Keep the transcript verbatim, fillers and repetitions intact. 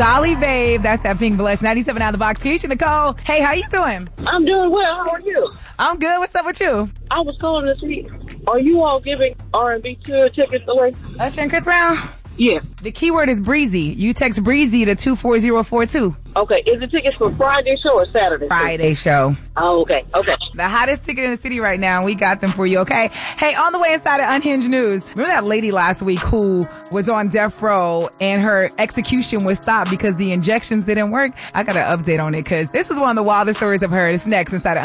Zolly Babe. That's that pink blush. ninety-seven out of the box. Keisha Nicole. Hey, how you doing? I'm doing well. How are you? I'm good. What's up with you? I was calling to see, are you all giving R and B tour tickets away? Usher and Chris Brown? Yes. The keyword is breezy. You text breezy to two four zero four two. Okay. Is the tickets for Friday show or Saturday? Friday show. Oh, okay. Okay. The hottest ticket in the city right now. We got them for you, okay? Hey, on the way inside of Unhinged News, remember that lady last week who was on death row and her execution was stopped because the injections didn't work? I got an update on it because this is one of the wildest stories I've heard. It's next inside of